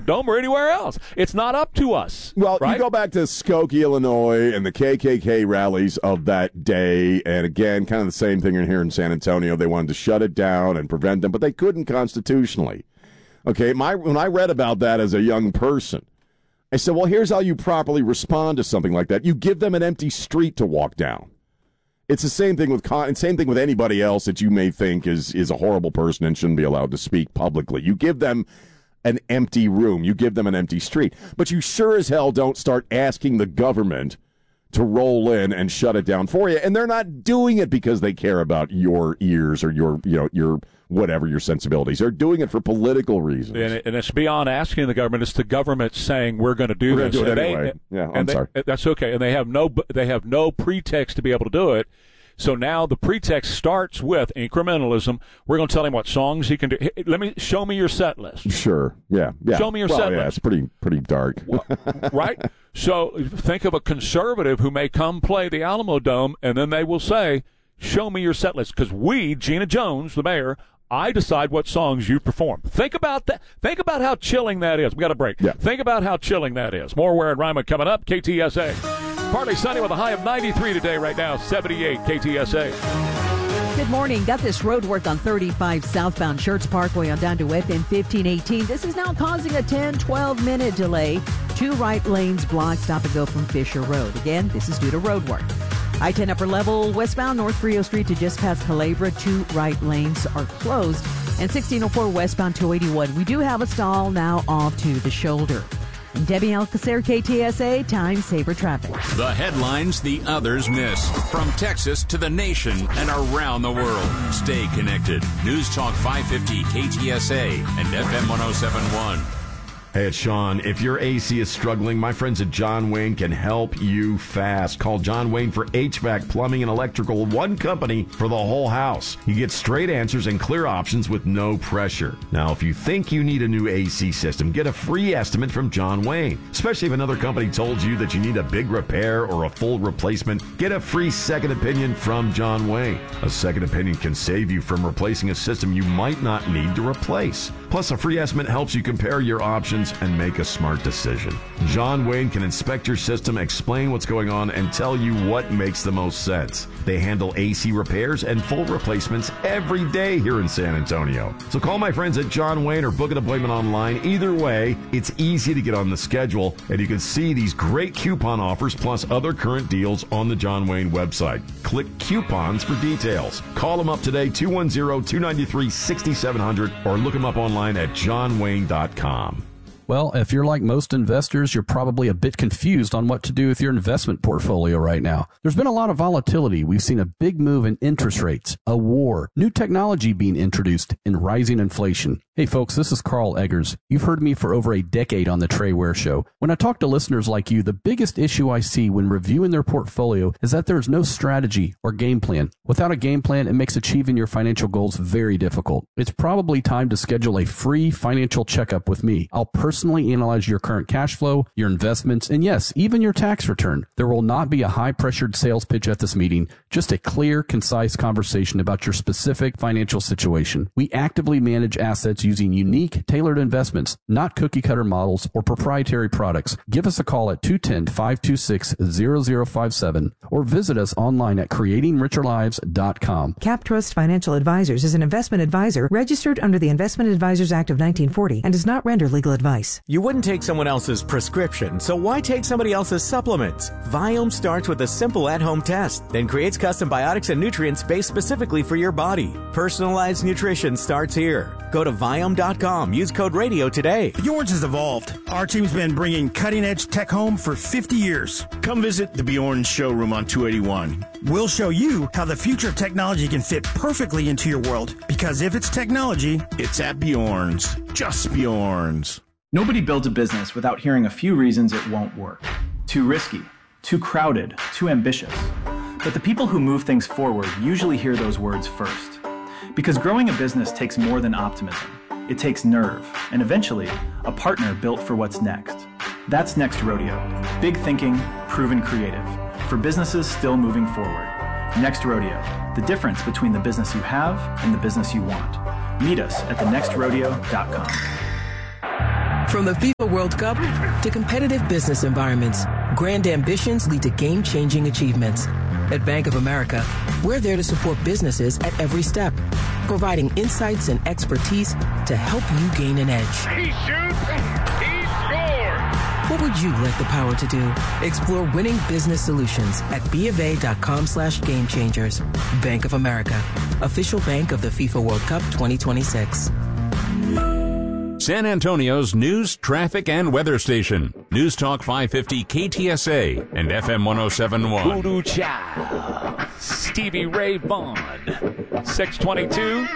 Dome or anywhere else. It's not up to us. Well, right? You go back to Skokie, Illinois, and the KKK rallies of that day, and again, kind of the same thing here in San Antonio. They wanted to shut it down and prevent them, but they couldn't constitutionally. Okay, when I read about that as a young person, I said, well, here's how you properly respond to something like that. You give them an empty street to walk down. It's the same thing with anybody else that you may think is a horrible person and shouldn't be allowed to speak publicly. You give them an empty room. You give them an empty street. But you sure as hell don't start asking the government to roll in and shut it down for you. And they're not doing it because they care about your ears or your whatever your sensibilities. They're doing it for political reasons. And it's beyond asking the government. It's the government saying we're going to do this. We're going to do it anyway. I'm sorry. That's okay. And they have no pretext to be able to do it. So now the pretext starts with incrementalism. We're going to tell him what songs he can do. Show me your set list. Sure. Yeah. Show me your set list. It's pretty dark. Right? So think of a conservative who may come play the Alamo Dome, and then they will say, show me your set list. Because Gina Jones, the mayor, I decide what songs you perform. Think about that. Think about how chilling that is. We got a break. Yeah. Think about how chilling that is. More Ware and Ryman coming up. KTSA. Partly sunny with a high of 93 today. Right now, 78 KTSA. Good morning. Got this road work on 35 southbound Schertz Parkway on down to FM 1518. This is now causing a 10-12 minute delay. 2 right lanes blocked. Stop and go from Fisher Road. Again, this is due to road work. I-10 upper level westbound North Frio Street to just past Culebra. 2 right lanes are closed. And 1604 westbound 281. We do have a stall now off to the shoulder. Debbie Alcacer, KTSA, Time Saver Traffic. The headlines the others miss. From Texas to the nation and around the world. Stay connected. News Talk 550 KTSA and FM 1071. Hey, it's Sean. If your AC is struggling, my friends at John Wayne can help you fast. Call John Wayne for HVAC, plumbing, and electrical. One company for the whole house. You get straight answers and clear options with no pressure. Now, if you think you need a new AC system, get a free estimate from John Wayne. Especially if another company told you that you need a big repair or a full replacement, get a free second opinion from John Wayne. A second opinion can save you from replacing a system you might not need to replace. Plus, a free estimate helps you compare your options and make a smart decision. John Wayne can inspect your system, explain what's going on, and tell you what makes the most sense. They handle AC repairs and full replacements every day here in San Antonio. So call my friends at John Wayne or book an appointment online. Either way, it's easy to get on the schedule, and you can see these great coupon offers plus other current deals on the John Wayne website. Click coupons for details. Call them up today, 210-293-6700, or look them up online at johnwayne.com. Well, if you're like most investors, you're probably a bit confused on what to do with your investment portfolio right now. There's been a lot of volatility. We've seen a big move in interest rates, a war, new technology being introduced, and rising inflation. Hey folks, this is Carl Eggers. You've heard me for over a decade on the Trey Ware Show. When I talk to listeners like you, the biggest issue I see when reviewing their portfolio is that there's no strategy or game plan. Without a game plan, it makes achieving your financial goals very difficult. It's probably time to schedule a free financial checkup with me. I'll personally analyze your current cash flow, your investments, and yes, even your tax return. There will not be a high-pressured sales pitch at this meeting, just a clear, concise conversation about your specific financial situation. We actively manage assets using unique, tailored investments, not cookie-cutter models or proprietary products. Give us a call at 210-526-0057 or visit us online at creatingricherlives.com. CapTrust Financial Advisors is an investment advisor registered under the Investment Advisors Act of 1940 and does not render legal advice. You wouldn't take someone else's prescription, so why take somebody else's supplements? Viome starts with a simple at-home test, then creates custom biotics and nutrients based specifically for your body. Personalized nutrition starts here. Go to Viome.com. Use code RADIO today. Bjorn's has evolved. Our team's been bringing cutting-edge tech home for 50 years. Come visit the Bjorn's showroom on 281. We'll show you how the future of technology can fit perfectly into your world. Because if it's technology, it's at Bjorn's. Just Bjorn's. Nobody builds a business without hearing a few reasons it won't work. Too risky, too crowded, too ambitious. But the people who move things forward usually hear those words first. Because growing a business takes more than optimism. It takes nerve, and eventually, a partner built for what's next. That's Next Rodeo. Big thinking, proven creative. For businesses still moving forward. Next Rodeo. The difference between the business you have and the business you want. Meet us at thenextrodeo.com. From the FIFA World Cup to competitive business environments, grand ambitions lead to game-changing achievements. At Bank of America, we're there to support businesses at every step, providing insights and expertise to help you gain an edge. He shoots, he scores! What would you like the power to do? Explore winning business solutions at BofA.com/gamechangers. Bank of America, official bank of the FIFA World Cup 2026. San Antonio's news, traffic, and weather station. News Talk 550 KTSA and FM 107.1. Voodoo Child. Stevie Ray Vaughan. 622.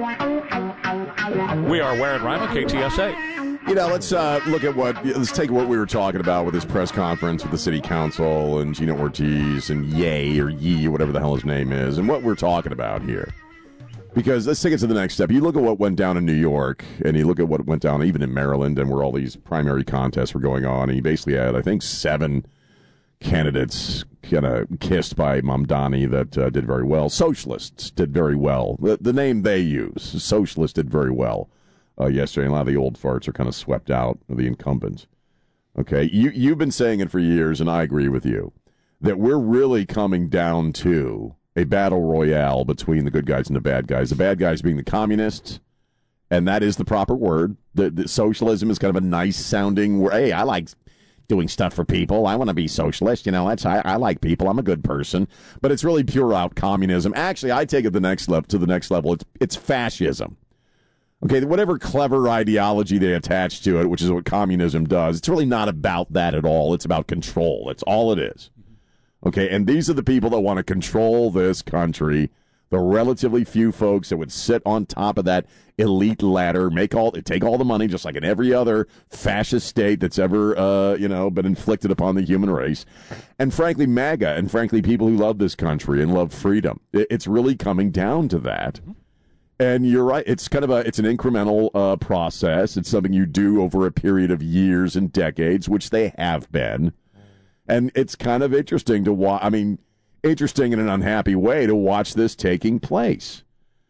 We are Where at Rima, KTSA. Let's let's take what we were talking about with this press conference with the city council and Gino Ortiz and Ye, whatever the hell his name is, and what we're talking about here. Because let's take it to the next step. You look at what went down in New York, and you look at what went down even in Maryland, and where all these primary contests were going on, and you basically had, I think, 7 candidates kind of kissed by Mamdani that did very well. Socialists did very well. The name they use, socialists, did very well yesterday. And a lot of the old farts are kind of swept out of the incumbents. Okay, you've been saying it for years, and I agree with you, that we're really coming down to a battle royale between the good guys and the bad guys. The bad guys being the communists, and that is the proper word. The socialism is kind of a nice sounding word. Hey, I like doing stuff for people. I want to be socialist. I like people. I'm a good person. But it's really pure out communism. Actually, I take it to the next level. It's fascism. Okay, whatever clever ideology they attach to it, which is what communism does, it's really not about that at all. It's about control. That's all it is. Okay, and these are the people that want to control this country, the relatively few folks that would sit on top of that elite ladder, take all the money, just like in every other fascist state that's ever, been inflicted upon the human race. And frankly, MAGA, and frankly, people who love this country and love freedom. It's really coming down to that. And you're right, it's an incremental process. It's something you do over a period of years and decades, which they have been. And it's kind of interesting to watch. I mean, interesting in an unhappy way to watch this taking place.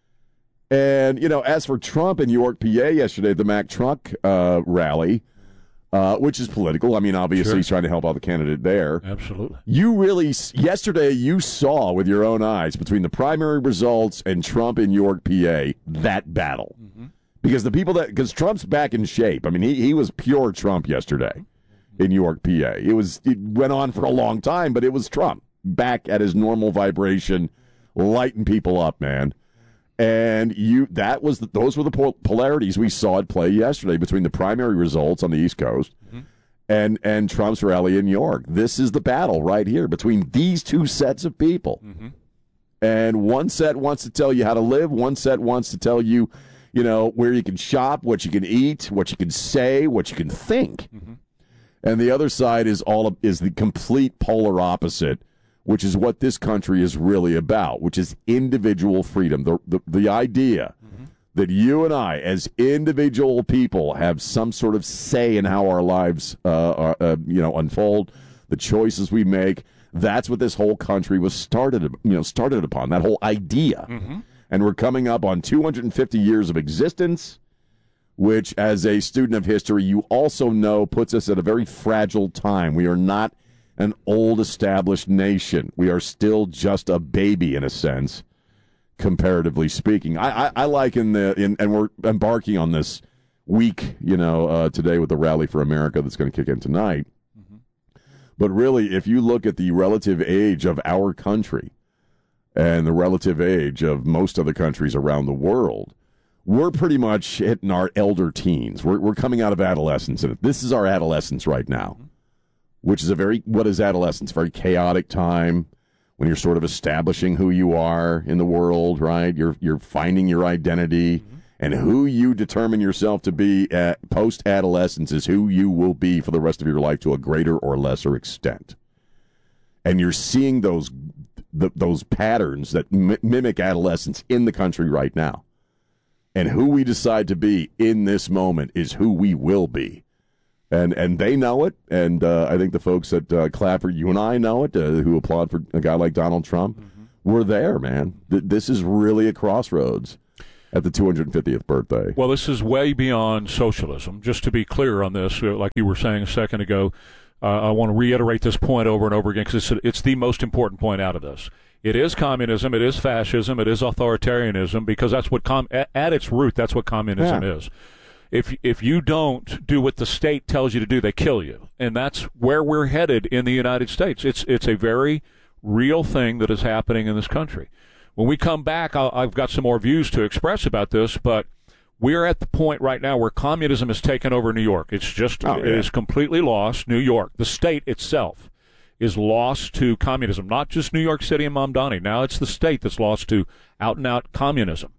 And, as for Trump in York, PA yesterday at the Mack Truck rally, which is political. I mean, obviously he's trying to help out the candidate there. Absolutely. Yesterday you saw with your own eyes between the primary results and Trump in York, PA, that battle. Mm-hmm. Because Trump's back in shape. I mean, he was pure Trump yesterday. In York, PA. It went on for a long time, but it was Trump back at his normal vibration, lighting people up, man. And those were the polarities we saw at play yesterday between the primary results on the East Coast and Trump's rally in York. This is the battle right here between these two sets of people. Mm-hmm. And one set wants to tell you how to live. One set wants to tell you, where you can shop, what you can eat, what you can say, what you can think. Mm-hmm. And the other side is the complete polar opposite, which is what this country is really about, which is individual freedom. The idea that you and I, as individual people, have some sort of say in how our lives unfold, the choices we make. That's what this whole country was started upon. That whole idea, and we're coming up on 250 years of existence, which, as a student of history, you also know puts us at a very fragile time. We are not an old, established nation. We are still just a baby, in a sense, comparatively speaking. I like and we're embarking on this week, today with the Rally for America that's going to kick in tonight. Mm-hmm. But really, if you look at the relative age of our country and the relative age of most other countries around the world, we're pretty much hitting our elder teens. We're coming out of adolescence, and this is our adolescence right now, which is what is adolescence? Very chaotic time when you're sort of establishing who you are in the world, right? You're finding your identity, and who you determine yourself to be at post-adolescence is who you will be for the rest of your life to a greater or lesser extent. And you're seeing those patterns that mimic adolescence in the country right now. And who we decide to be in this moment is who we will be. And they know it, and I think the folks at Clapper, you and I know it, who applaud for a guy like Donald Trump. We're there, man. This is really a crossroads. at the 250th birthday. Well, this is way beyond socialism. Just to be clear on this, like you were saying a second ago, I want to reiterate this point over and over again because it's the most important point out of this. It is communism, it is fascism, it is authoritarianism, because that's what at its root, that's what communism is. If you don't do what the state tells you to do, they kill you, and that's where we're headed in the United States. It's a very real thing that is happening in this country. When we come back, I've got some more views to express about this, but we're at the point right now where communism has taken over New York. It's just it is completely lost. New York, the state itself, is lost to communism. Not just New York City and Mamdani. Now it's the state that's lost to out-and-out communism.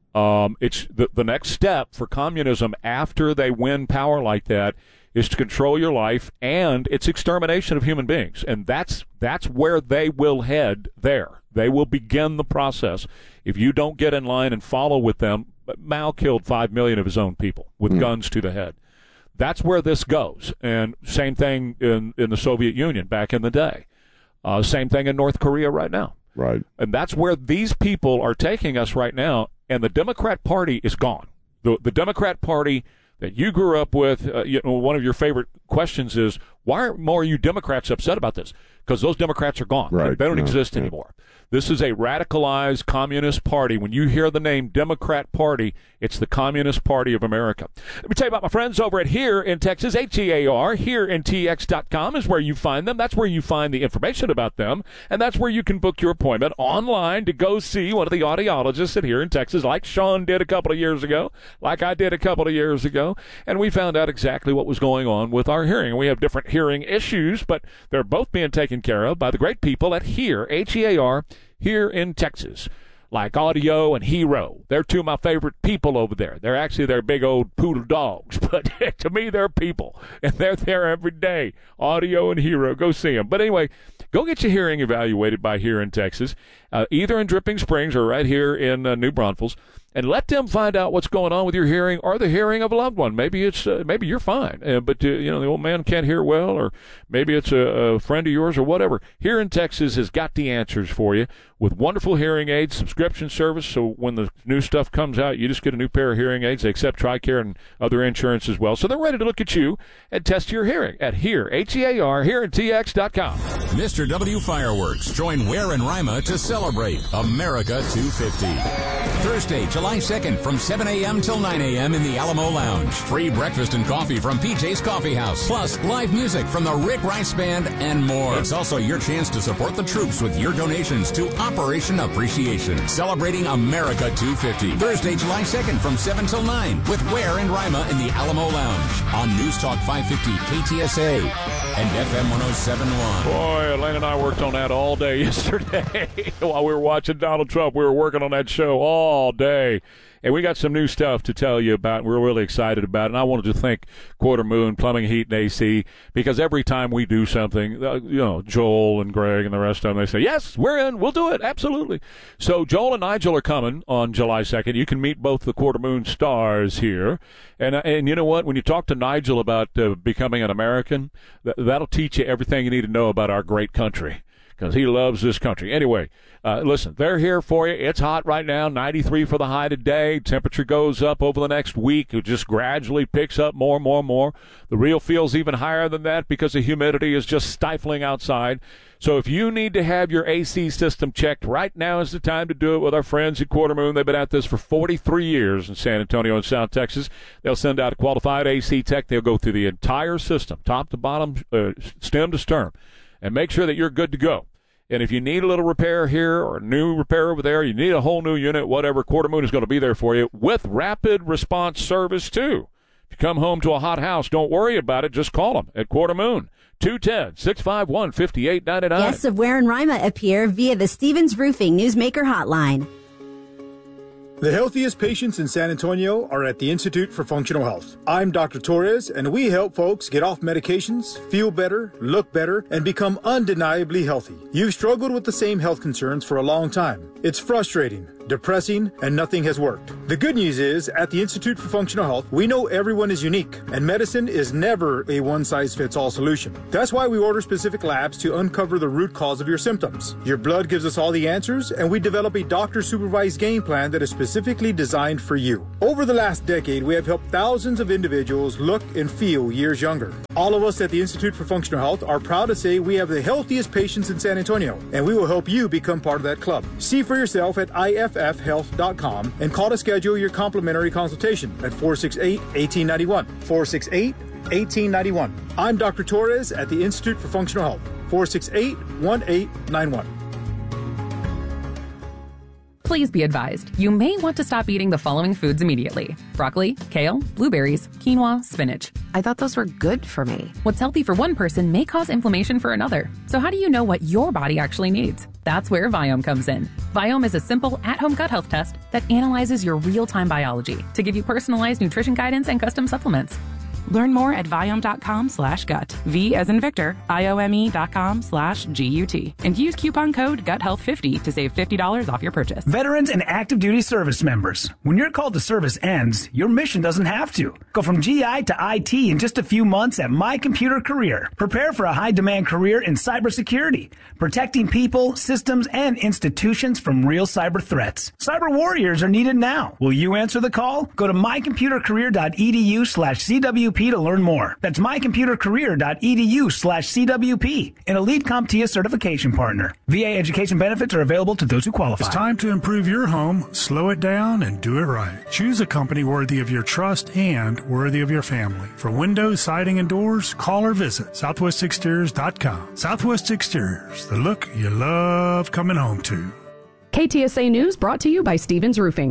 It's the next step for communism after they win power like that is to control your life, and it's extermination of human beings. And that's where they will head there. They will begin the process. If you don't get in line and follow with them, Mao killed 5 million of his own people with guns to the head. That's where this goes. And same thing in the Soviet Union back in the day. Same thing in North Korea right now. Right. And that's where these people are taking us right now. And the Democrat Party is gone. The Democrat Party that you grew up with, one of your favorite questions is, why aren't more of you Democrats upset about this? Because those Democrats are gone. Right. They don't exist anymore. This is a radicalized communist party. When you hear the name Democrat Party, it's the Communist Party of America. Let me tell you about my friends over at Here in Texas, HEAR, HereInTX.com is where you find them. That's where you find the information about them, and that's where you can book your appointment online to go see one of the audiologists at Here in Texas, like Sean did a couple of years ago, like I did a couple of years ago, and we found out exactly what was going on with our hearing. We have different hearing issues, but they're both being taken care of by the great people at Here, HEAR, Here in Texas, like Audio and Hero. They're two of my favorite people over there. They're big old poodle dogs, but to me, they're people, and they're there every day. Audio and Hero, go see them. But anyway, go get your hearing evaluated by Here in Texas, either in Dripping Springs or right here in New Braunfels, and let them find out what's going on with your hearing or the hearing of a loved one. Maybe it's maybe you're fine, but the old man can't hear well, or maybe it's a friend of yours or whatever. Here in Texas has got the answers for you with wonderful hearing aids, subscription service. So when the new stuff comes out, you just get a new pair of hearing aids. They accept TRICARE and other insurance as well. So they're ready to look at you and test your hearing at Here, HEAR, HereInTX.com. Mr. W Fireworks join Ware and Rima to celebrate America 250. Thursday, July 2nd from 7 a.m. till 9 a.m. in the Alamo Lounge. Free breakfast and coffee from PJ's Coffee House. Plus, live music from the Rick Rice Band and more. It's also your chance to support the troops with your donations to Operation Appreciation. Celebrating America 250. Thursday, July 2nd from 7 till 9 with Ware and Rima in the Alamo Lounge. On News Talk 550 KTSA and FM 107.1. Boy, Elaine and I worked on that all day yesterday. While we were watching Donald Trump, we were working on that show all day. And we got some new stuff to tell you about. We're really excited about it. And I wanted to thank Quarter Moon, Plumbing, Heat, and AC, because every time we do something, Joel and Greg and the rest of them, they say, yes, we're in. We'll do it. Absolutely. So Joel and Nigel are coming on July 2nd. You can meet both the Quarter Moon stars here. And you know what? When you talk to Nigel about becoming an American, that'll teach you everything you need to know about our great country, because he loves this country. Anyway, listen, they're here for you. It's hot right now, 93 for the high today. Temperature goes up over the next week. It just gradually picks up more. The real feel's even higher than that because the humidity is just stifling outside. So if you need to have your AC system checked, right now is the time to do it with our friends at Quarter Moon. They've been at this for 43 years in San Antonio and South Texas. They'll send out a qualified AC tech. They'll go through the entire system, top to bottom, stem to stern, and make sure that you're good to go. And if you need a little repair here or a new repair over there, you need a whole new unit, whatever, Quarter Moon is going to be there for you with rapid response service, too. If you come home to a hot house, don't worry about it. Just call them at Quarter Moon, 210-651-5899. Guests of Ware and Rima appear via the Stevens Roofing Newsmaker Hotline. The healthiest patients in San Antonio are at the Institute for Functional Health. I'm Dr. Torres, and we help folks get off medications, feel better, look better, and become undeniably healthy. You've struggled with the same health concerns for a long time. It's frustrating, depressing, and nothing has worked. The good news is, at the Institute for Functional Health, we know everyone is unique, and medicine is never a one-size-fits-all solution. That's why we order specific labs to uncover the root cause of your symptoms. Your blood gives us all the answers, and we develop a doctor-supervised game plan that is specifically designed for you. Over the last decade, we have helped thousands of individuals look and feel years younger. All of us at the Institute for Functional Health are proud to say we have the healthiest patients in San Antonio, and we will help you become part of that club. See for yourself at IFFhealth.com and call to schedule your complimentary consultation at 468-1891. 468-1891. I'm Dr. Torres at the Institute for Functional Health. 468-1891. Please be advised, you may want to stop eating the following foods immediately. Broccoli, kale, blueberries, quinoa, spinach. I thought those were good for me. What's healthy for one person may cause inflammation for another. So how do you know what your body actually needs? That's where Viome comes in. Viome is a simple, at-home gut health test that analyzes your real-time biology to give you personalized nutrition guidance and custom supplements. Learn more at Viome.com/gut. V as in Victor, IOME.com/GUT. And use coupon code GUTHEALTH50 to save $50 off your purchase. Veterans and active duty service members. When your call to service ends, your mission doesn't have to. Go from GI to IT in just a few months at My Computer Career. Prepare for a high-demand career in cybersecurity, protecting people, systems, and institutions from real cyber threats. Cyber warriors are needed now. Will you answer the call? Go to mycomputercareer.edu/CWP to learn more. That's mycomputercareer.edu/CWP, an elite CompTIA certification partner. VA education benefits are available to those who qualify. It's time to improve your home, slow it down, and do it right. Choose a company worthy of your trust and worthy of your family. For windows, siding, and doors, call or visit southwestexteriors.com. Southwest Exteriors, the look you love coming home to. KTSA News brought to you by Stevens Roofing.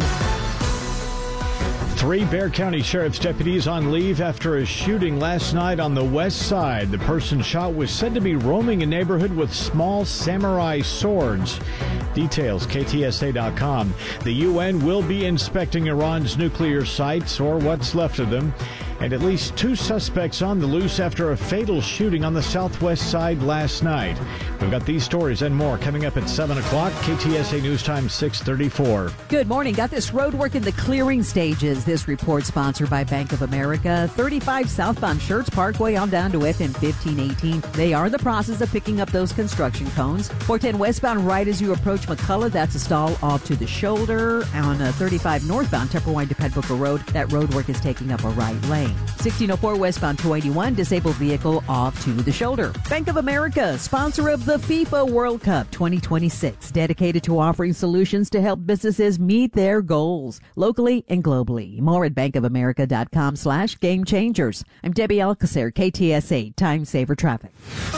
3 Bexar County Sheriff's deputies on leave after a shooting last night on the west side. The person shot was said to be roaming a neighborhood with small samurai swords. Details, KTSA.com. The UN will be inspecting Iran's nuclear sites, or what's left of them. And at least 2 suspects on the loose after a fatal shooting on the southwest side last night. We've got these stories and more coming up at 7 o'clock. KTSA News Time 6:34. Good morning. Got this road work in the clearing stages. This report sponsored by Bank of America. 35 southbound Schertz Parkway on down to FM 1518. They are in the process of picking up those construction cones. 410 westbound right as you approach McCullough. That's a stall off to the shoulder. On 35 northbound Tupperwine to Petbooker Road. That road work is taking up a right lane. 1604 westbound 281, disabled vehicle off to the shoulder. Bank of America, sponsor of the FIFA World Cup 2026, dedicated to offering solutions to help businesses meet their goals, locally and globally. More at bankofamerica.com/game changers. I'm Debbie Alcacer, KTSA Time Saver Traffic.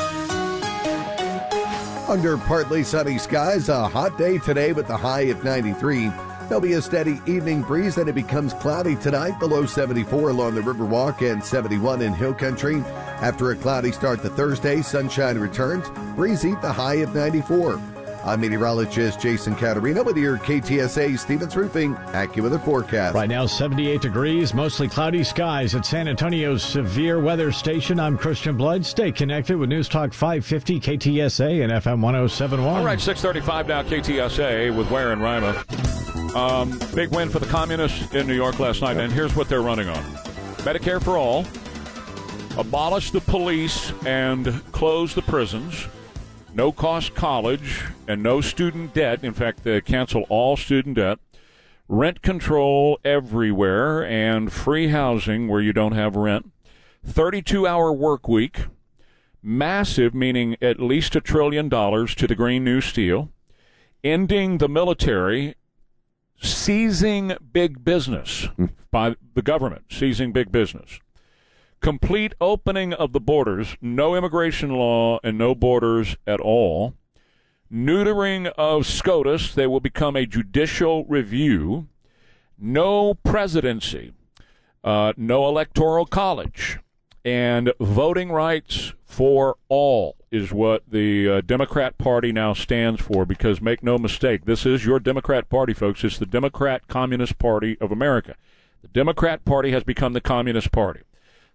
Under partly sunny skies, a hot day today with the high at 93. There'll be a steady evening breeze, then it becomes cloudy tonight, below 74 along the Riverwalk and 71 in Hill Country. After a cloudy start to Thursday, sunshine returns, breezy, the high of 94. I'm meteorologist Jason Caterino with your KTSA Stevens Roofing AccuWeather forecast. Right now, 78 degrees, mostly cloudy skies at San Antonio's severe weather station. I'm Christian Blood. Stay connected with News Talk 550 KTSA and FM 1071. All right, 6:35 now, KTSA with Ware and Rima. Big win for the communists in New York last night, and here's what they're running on. Medicare for all, abolish the police and close the prisons, no-cost college, and no student debt. In fact, they cancel all student debt, rent control everywhere, and free housing where you don't have rent, 32-hour work week, massive, meaning at least $1 trillion to the Green New Steel, ending the military, seizing big business by the government, seizing big business. Complete opening of the borders, no immigration law and no borders at all. Neutering of SCOTUS, they will become a judicial review. No presidency, no electoral college, and voting rights for all is what the Democrat Party now stands for, because make no mistake, this is your Democrat Party, folks. It's the Democrat Communist Party of America. The Democrat Party has become the Communist Party.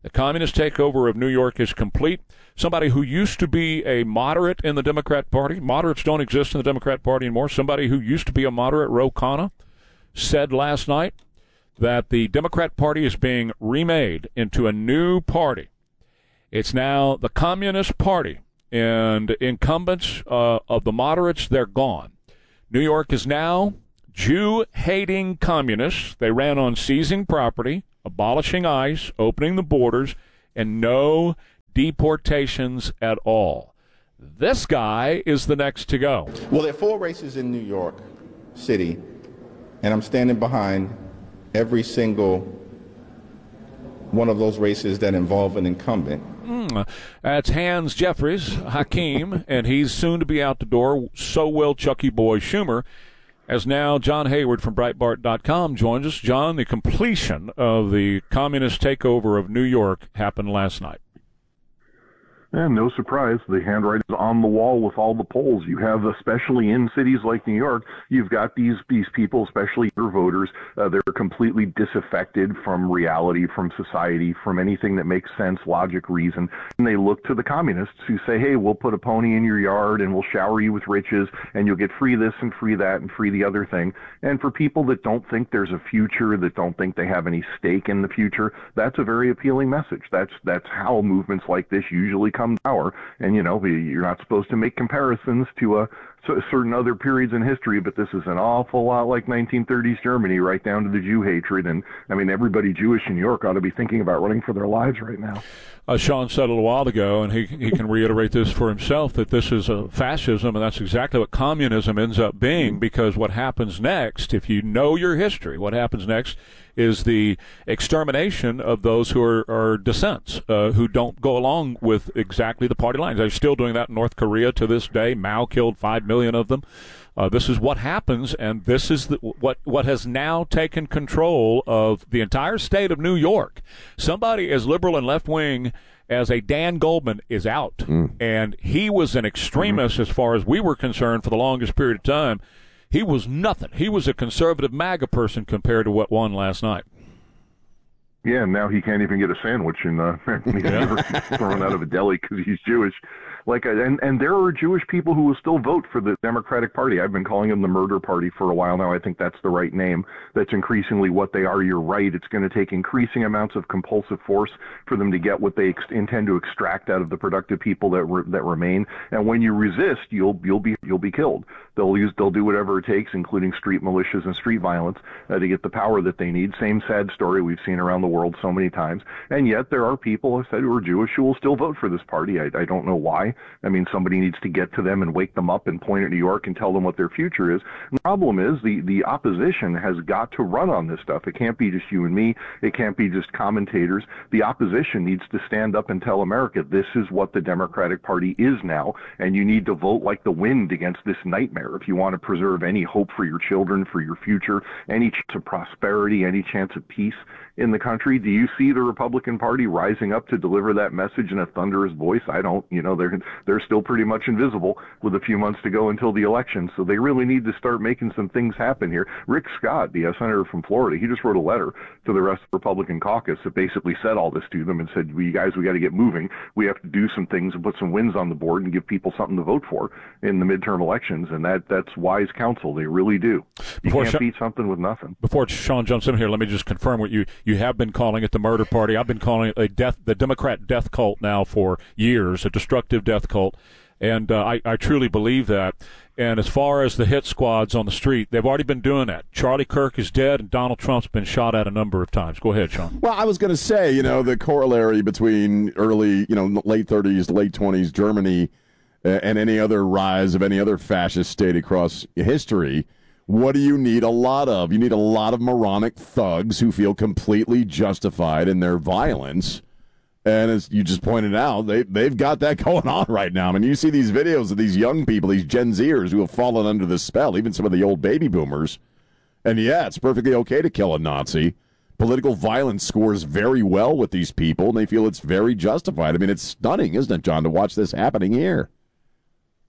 The communist takeover of New York is complete. Somebody who used to be a moderate in the Democrat Party, moderates don't exist in the Democrat Party anymore, somebody who used to be a moderate, Ro Khanna, said last night that the Democrat Party is being remade into a new party. It's now the Communist Party, and incumbents of the moderates, they're gone. New York is now Jew-hating communists. They ran on seizing property, abolishing ICE, opening the borders, and no deportations at all. This guy is the next to go. Well, there are 4 races in New York City, and I'm standing behind every single one of those races that involve an incumbent. That's Hans Jeffries, Hakeem, and he's soon to be out the door. So will Chucky Boy Schumer. As now John Hayward from Breitbart.com joins us. John, the completion of the communist takeover of New York happened last night. And no surprise, the handwriting is on the wall with all the polls. You have, especially in cities like New York, you've got these people, especially your voters, they're completely disaffected from reality, from society, from anything that makes sense, logic, reason. And they look to the communists who say, hey, we'll put a pony in your yard and we'll shower you with riches and you'll get free this and free that and free the other thing. And for people that don't think there's a future, that don't think they have any stake in the future, that's a very appealing message. That's how movements like this usually come power. And, you're not supposed to make comparisons to certain other periods in history, but this is an awful lot like 1930s Germany, right down to the Jew hatred. And, everybody Jewish in New York ought to be thinking about running for their lives right now. Sean said a little while ago, and he can reiterate this for himself, that this is a fascism, and that's exactly what communism ends up being, because what happens next, if you know your history, what happens next is the extermination of those who are dissents, who don't go along with exactly the party lines. They're still doing that in North Korea to this day. Mao killed 5 million of them. This is what happens, and this is what has now taken control of the entire state of New York. Somebody as liberal and left-wing as a Dan Goldman is out, and he was an extremist as far as we were concerned for the longest period of time. He was nothing. He was a conservative MAGA person compared to what won last night. Yeah, and now he can't even get a sandwich, and he's never thrown out of a deli because he's Jewish. And there are Jewish people who will still vote for the Democratic Party. I've been calling them the murder party for a while now. I think that's the right name. That's increasingly what they are. You're right. It's going to take increasing amounts of compulsive force for them to get what they intend to extract out of the productive people that remain. And when you resist, you'll be killed. They'll do whatever it takes, including street militias and street violence, to get the power that they need. Same sad story we've seen around the world so many times. And yet there are people, I said, who are Jewish who will still vote for this party. I don't know why. Somebody needs to get to them and wake them up and point at New York and tell them what their future is. And the problem is the opposition has got to run on this stuff. It can't be just you and me. It can't be just commentators. The opposition needs to stand up and tell America this is what the Democratic Party is now, and you need to vote like the wind against this nightmare if you want to preserve any hope for your children, for your future, any chance of prosperity, any chance of peace in the country. Do you see the Republican Party rising up to deliver that message in a thunderous voice? I don't. They're still pretty much invisible with a few months to go until the election. So they really need to start making some things happen here. Rick Scott, the senator from Florida, he just wrote a letter to the rest of the Republican caucus that basically said all this to them and said, we got to get moving. We have to do some things and put some wins on the board and give people something to vote for in the midterm elections. And that's wise counsel. They really do. You can't beat something with nothing. Before Sean jumps in here, let me just confirm what you have been calling it the murder party. I've been calling it the Democrat death cult now for years, a destructive death cult. And I truly believe that. And as far as the hit squads on the street, they've already been doing that. Charlie Kirk is dead, and Donald Trump's been shot at a number of times. Go ahead, Sean. Well, I was going to say, the corollary between early, late 30s, late 20s Germany and any other rise of any other fascist state across history. What do you need a lot of? You need a lot of moronic thugs who feel completely justified in their violence. And as you just pointed out, they've got that going on right now. You see these videos of these young people, these Gen Zers who have fallen under the spell, even some of the old baby boomers. And yeah, it's perfectly okay to kill a Nazi. Political violence scores very well with these people, and they feel it's very justified. It's stunning, isn't it, John, to watch this happening here?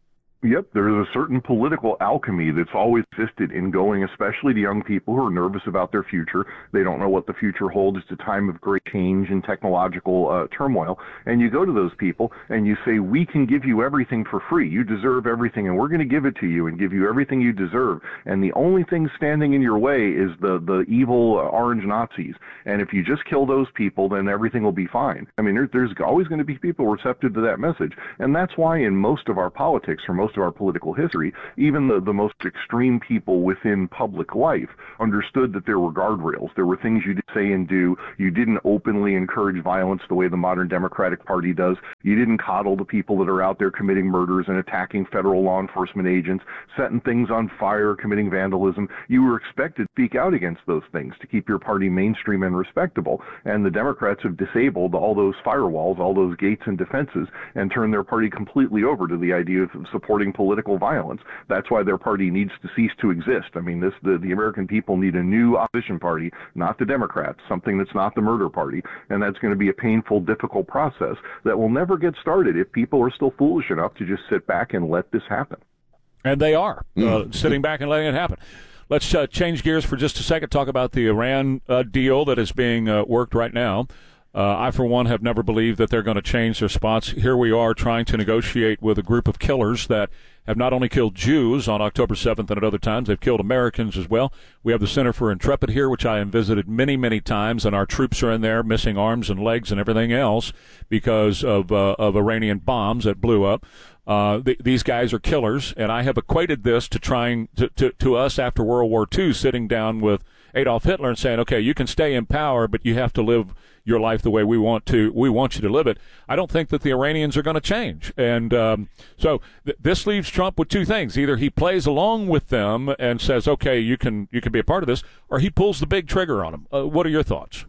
Yep, there's a certain political alchemy that's always existed in going, especially to young people who are nervous about their future. They don't know what the future holds. It's a time of great change and technological turmoil. And you go to those people and you say, we can give you everything for free. You deserve everything, and we're going to give it to you and give you everything you deserve. And the only thing standing in your way is the evil orange Nazis. And if you just kill those people, then everything will be fine. I mean, there's always going to be people receptive to that message. And that's why in most of our politics, or most of our political history, even the most extreme people within public life understood that there were guardrails. There were things you did say and do. You didn't openly encourage violence the way the modern Democratic Party does. You didn't coddle the people that are out there committing murders and attacking federal law enforcement agents, setting things on fire, committing vandalism. You were expected to speak out against those things to keep your party mainstream and respectable. And the Democrats have disabled all those firewalls, all those gates and defenses, and turned their party completely over to the idea of supporting political violence. That's why their party needs to cease to exist. I mean, the American people need a new opposition party, not the Democrats, something that's not the murder party, and that's going to be a painful, difficult process that will never get started if people are still foolish enough to just sit back and let this happen. And they are sitting back and letting it happen. Let's change gears for just a second, talk about the Iran deal that is being worked right now. I, for one, have never believed that they're going to change their spots. Here we are trying to negotiate with a group of killers that have not only killed Jews on October 7th and at other times, they've killed Americans as well. We have the Center for Intrepid here, which I have visited many, many times, and our troops are in there missing arms and legs and everything else because of Iranian bombs that blew up. These guys are killers, and I have equated this to trying to us after World War II, sitting down with Adolf Hitler and saying, okay, you can stay in power, but you have to live your life the way we want you to live it. I don't think that the Iranians are going to change. And so this leaves Trump with two things. Either he plays along with them and says, okay, you can be a part of this, or he pulls the big trigger on them. What are your thoughts?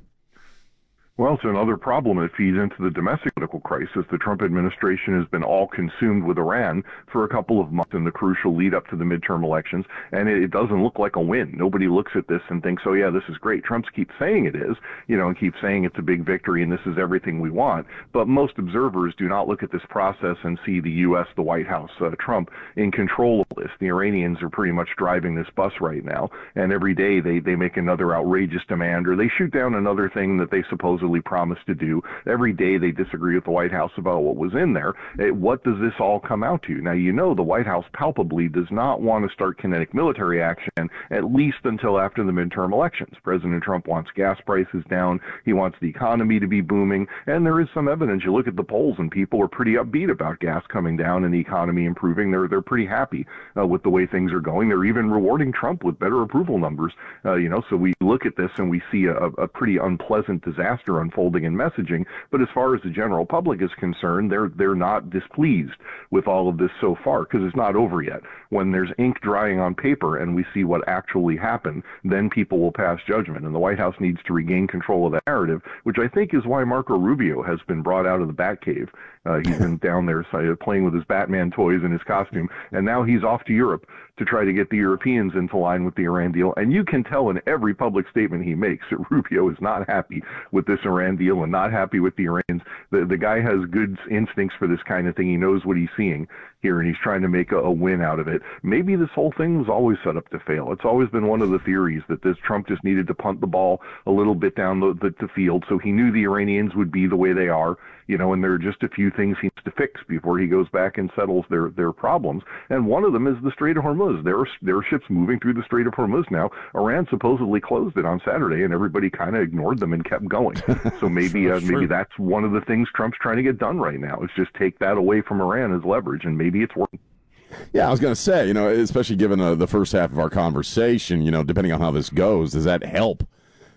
Well, it's another problem. It feeds into the domestic political crisis. The Trump administration has been all consumed with Iran for a couple of months in the crucial lead up to the midterm elections, and it doesn't look like a win. Nobody looks at this and thinks, oh yeah, this is great. Trump keeps saying it is, and keeps saying it's a big victory and this is everything we want. But most observers do not look at this process and see the U.S., the White House, Trump in control of this. The Iranians are pretty much driving this bus right now, and every day they make another outrageous demand, or they shoot down another thing that they supposedly promised to do. Every day they disagree with the White House about what was in there. What does this all come out to? Now, the White House palpably does not want to start kinetic military action, at least until after the midterm elections. President Trump wants gas prices down. He wants the economy to be booming. And there is some evidence. You look at the polls and people are pretty upbeat about gas coming down and the economy improving. They're pretty happy with the way things are going. They're even rewarding Trump with better approval numbers. So we look at this and we see a pretty unpleasant disaster unfolding in messaging. But as far as the general public is concerned, they're not displeased with all of this so far, because it's not over yet. When there's ink drying on paper and we see what actually happened, then people will pass judgment. And the White House needs to regain control of that narrative, which I think is why Marco Rubio has been brought out of the Batcave. He's been down there playing with his Batman toys and his costume, and now he's off to Europe to try to get the Europeans into line with the Iran deal. And you can tell in every public statement he makes that Rubio is not happy with this Iran deal and not happy with the Iranians. The guy has good instincts for this kind of thing. He knows what he's seeing here, and he's trying to make a win out of it. Maybe this whole thing was always set up to fail. It's always been one of the theories that this Trump just needed to punt the ball a little bit down the field, so he knew the Iranians would be the way they are, and there are just a few things he needs to fix before he goes back and settles their problems. And one of them is the Strait of Hormuz. There are ships moving through the Strait of Hormuz now. Iran supposedly closed it on Saturday, and everybody kind of ignored them and kept going. So maybe that's one of the things Trump's trying to get done right now, is just take that away from Iran as leverage, and maybe it's working. Yeah, I was going to say, especially given the first half of our conversation, depending on how this goes, does that help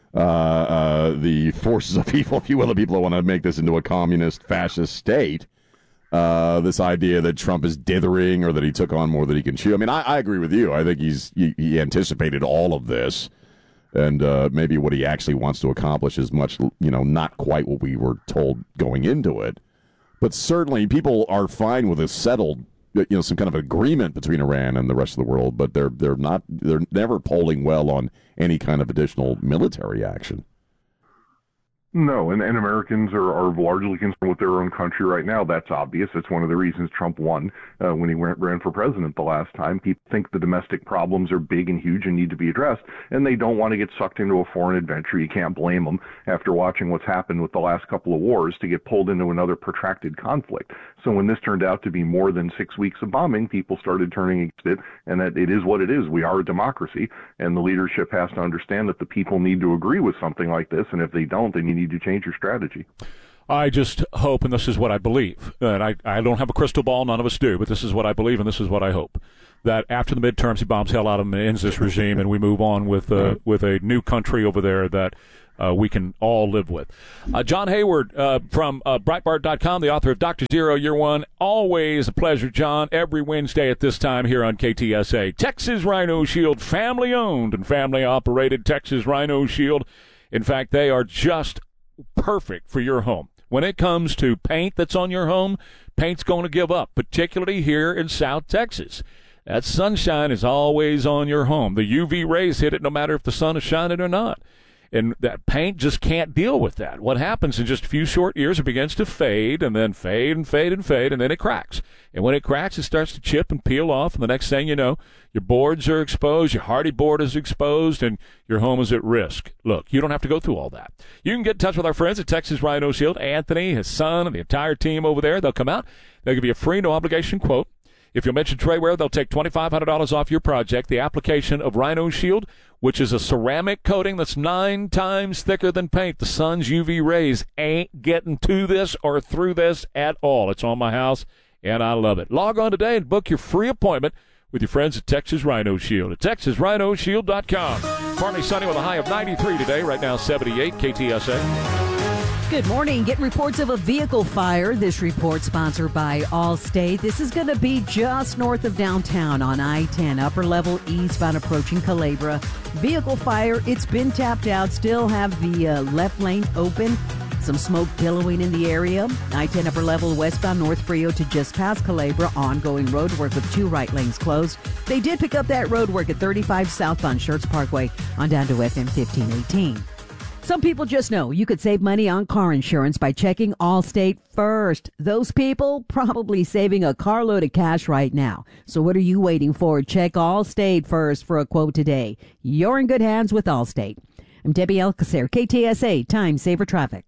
the forces of evil, if you will, the people that want to make this into a communist, fascist state? This idea that Trump is dithering or that he took on more than he can chew. I mean, I agree with you. I think he anticipated all of this, and maybe what he actually wants to accomplish is much, not quite what we were told going into it. But certainly people are fine with a settled, some kind of agreement between Iran and the rest of the world, but they're never polling well on any kind of additional military action. No, and Americans are largely concerned with their own country right now. That's obvious. It's one of the reasons Trump won when he ran for president the last time. People think the domestic problems are big and huge and need to be addressed, and they don't want to get sucked into a foreign adventure. You can't blame them after watching what's happened with the last couple of wars to get pulled into another protracted conflict. So when this turned out to be more than 6 weeks of bombing, people started turning against it, and that it is what it is. We are a democracy, and the leadership has to understand that the people need to agree with something like this, and if they don't, then you need to change your strategy. I just hope, and this is what I believe, and I don't have a crystal ball, none of us do, but this is what I believe, and this is what I hope, that after the midterms, he bombs hell out of him and ends this regime, and we move on with a new country over there that we can all live with. John Hayward from Breitbart.com, the author of Dr. Zero Year One. Always a pleasure, John, every Wednesday at this time here on KTSA. Texas Rhino Shield, family-owned and family-operated Texas Rhino Shield. In fact, they are just perfect for your home. When it comes to paint that's on your home, paint's going to give up, particularly here in South Texas. That sunshine is always on your home. The UV rays hit it no matter if the sun is shining or not. And that paint just can't deal with that. What happens in just a few short years, it begins to fade and then fade and fade and fade, and then it cracks. And when it cracks, it starts to chip and peel off, and the next thing you know, your boards are exposed, your hardy board is exposed, and your home is at risk. Look, you don't have to go through all that. You can get in touch with our friends at Texas Rhino Shield, Anthony, his son, and the entire team over there. They'll come out. They'll give you a free, no-obligation quote. If you'll mention Trayware, they'll take $2,500 off your project. The application of Rhino Shield, which is a ceramic coating that's 9 times thicker than paint. The sun's UV rays ain't getting to this or through this at all. It's on my house, and I love it. Log on today and book your free appointment with your friends at Texas Rhino Shield at TexasRhinoShield.com. Partly sunny with a high of 93 today. Right now, 78 KTSA. Good morning. Getting reports of a vehicle fire. This report sponsored by Allstate. This is going to be just north of downtown on I-10, upper level eastbound approaching Calabria. Vehicle fire. It's been tapped out. Still have the left lane open. Some smoke billowing in the area. I-10 upper level westbound North Frio to just past Calabria. Ongoing road work with 2 right lanes closed. They did pick up that road work at 35 southbound Schertz Parkway on down to FM 1518. Some people just know you could save money on car insurance by checking Allstate first. Those people probably saving a carload of cash right now. So what are you waiting for? Check Allstate first for a quote today. You're in good hands with Allstate. I'm Debbie Alcacer, KTSA, Time Saver Traffic.